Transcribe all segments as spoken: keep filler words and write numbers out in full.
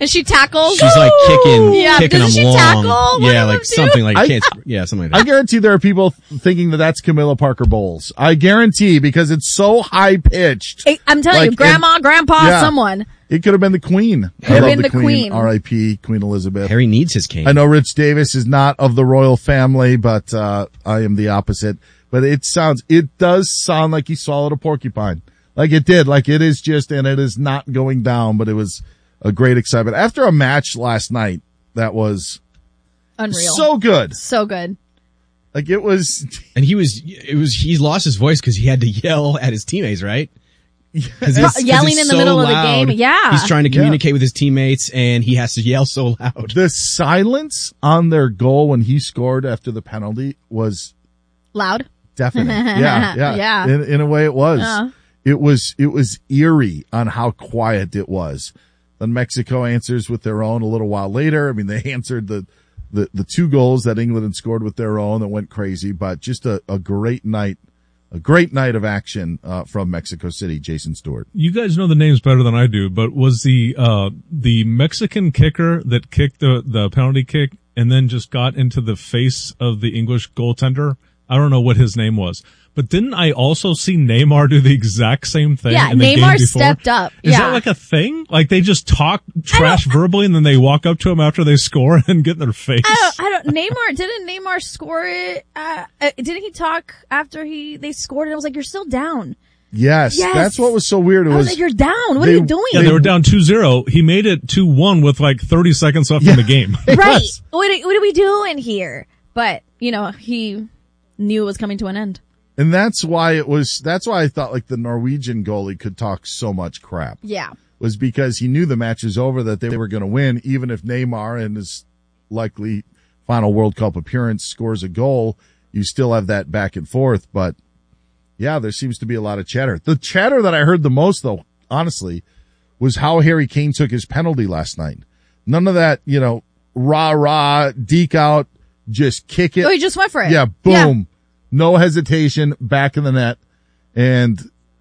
And she tackles. She's like kicking, yeah, kicking them she long. Tackle? Yeah, like something like, I, can't, yeah, something like that. I guarantee there are people thinking that that's Camilla Parker Bowles. I guarantee, because it's so high pitched. I'm telling like, you, grandma, and, grandpa, yeah, someone. It could have been the Queen. Could I have love been the the Queen. R I P Queen Elizabeth. Harry needs his cane. I know Rich Davis is not of the royal family, but uh I am the opposite. But it sounds, it does sound like he swallowed a porcupine. Like it did. Like it is just, and it is not going down, but it was a great excitement. After a match last night, that was unreal. So good. So good. Like it was. And he was, it was, he lost his voice because he had to yell at his teammates, right? Cause he's, cause yelling in the so middle of the loud. game. Yeah. He's trying to communicate yeah. with his teammates and he has to yell so loud. The silence on their goal when he scored after the penalty was loud. Definitely. Yeah. Yeah. yeah. In, in a way it was. Uh. It was, it was eerie on how quiet it was. Then Mexico answers with their own a little while later. I mean, they answered the, the, the two goals that England had scored with their own that went crazy, but just a, a great night, a great night of action, uh, from Mexico City. Jason Stewart. You guys know the names better than I do, but was the, uh, the Mexican kicker that kicked the, the penalty kick and then just got into the face of the English goaltender? I don't know what his name was. But didn't I also see Neymar do the exact same thing? Yeah, in the Neymar game before? stepped up. Is yeah. that like a thing? Like they just talk trash verbally and then they walk up to him after they score and get in their face? I don't, I don't, Neymar, didn't Neymar score it? Uh, uh, didn't he talk after he, they scored it? I was like, you're still down. Yes, yes. That's what was so weird. It I was, was like, you're down. What they, are you doing? Yeah, they were down two zero. He made it two one with like thirty seconds left yeah. in the game. Right. What are, what are we doing here? But, you know, he knew it was coming to an end. And that's why it was, that's why I thought like the Norwegian goalie could talk so much crap. Yeah. Was because he knew the match is over, that they were going to win, even if Neymar in his likely final World Cup appearance scores a goal, you still have that back and forth. But yeah, there seems to be a lot of chatter. The chatter that I heard the most though, honestly, was how Harry Kane took his penalty last night. None of that, you know, rah, rah, deke out, just kick it. Oh, he just went for it. Yeah, boom. Yeah. No hesitation, back in the net, and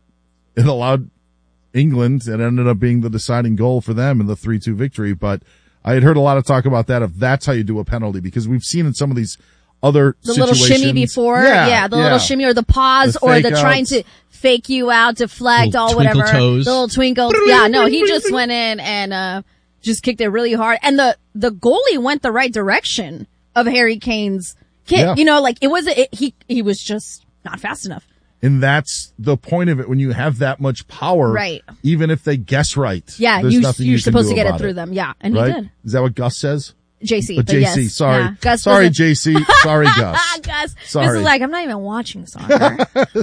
it allowed England, it ended up being the deciding goal for them in the three two victory. But I had heard a lot of talk about that, if that's how you do a penalty, because we've seen in some of these other the situations. little shimmy before, yeah, yeah the yeah. little shimmy or the pause the or the outs. trying to fake you out, deflect, little all whatever. Toes. The little twinkles. Yeah, no, he just went in and uh just kicked it really hard. And the the goalie went the right direction of Harry Kane's kick. Yeah. You know, like it wasn't, it, he, he was just not fast enough. And that's the point of it. When you have that much power, right? Even if they guess right, yeah, there's you, nothing you're you supposed can to do get it about through them. Yeah, and right? he did. Is that what Gus says? J C, but but J C, yes. sorry, yeah. Gus sorry, doesn't- J C, sorry, Gus. Gus, sorry. Gus is like, I'm not even watching soccer.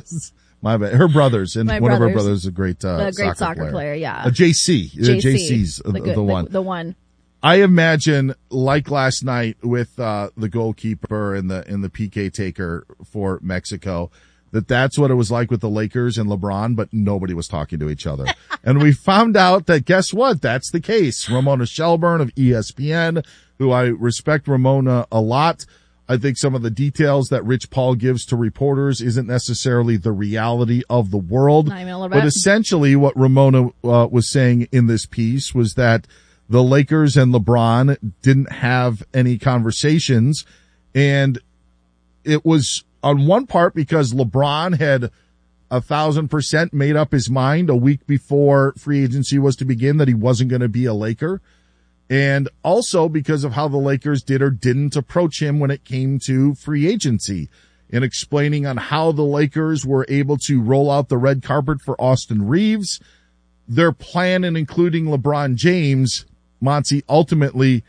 My bad. Her brothers, and My one of her brothers. brothers is a great, uh, a great soccer, soccer player. player. Yeah, Uh, J C, J C, J C's the, the, good, the one. The, the one. I imagine, like last night with uh the goalkeeper and the and the P K taker for Mexico, that that's what it was like with the Lakers and LeBron, but nobody was talking to each other. And we found out that, guess what? That's the case. Ramona Shelburne of E S P N, who I respect Ramona a lot. I think some of the details that Rich Paul gives to reporters isn't necessarily the reality of the world. Not even a little But bit. essentially what Ramona uh, was saying in this piece was that the Lakers and LeBron didn't have any conversations, and it was on one part because LeBron had a thousand percent made up his mind a week before free agency was to begin that he wasn't going to be a Laker. And also because of how the Lakers did or didn't approach him when it came to free agency, in explaining on how the Lakers were able to roll out the red carpet for Austin Reeves. Their plan in including LeBron James, Monty, ultimately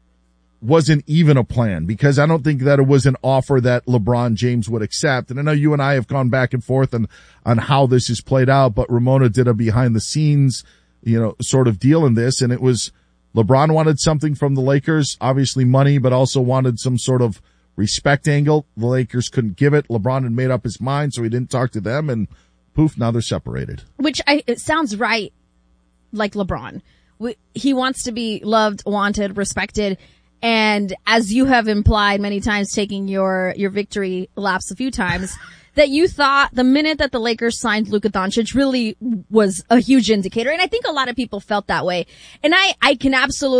wasn't even a plan, because I don't think that it was an offer that LeBron James would accept. And I know you and I have gone back and forth on, on how this is played out, but Ramona did a behind the scenes, you know, sort of deal in this. And it was LeBron wanted something from the Lakers, obviously money, but also wanted some sort of respect angle. The Lakers couldn't give it. LeBron had made up his mind, so he didn't talk to them, and poof, now they're separated. Which I, it sounds right, like LeBron. We, he wants to be loved, wanted, respected. And as you have implied many times, taking your, your victory laps a few times, that you thought the minute that the Lakers signed Luka Doncic really was a huge indicator. And I think a lot of people felt that way. And I, I can absolutely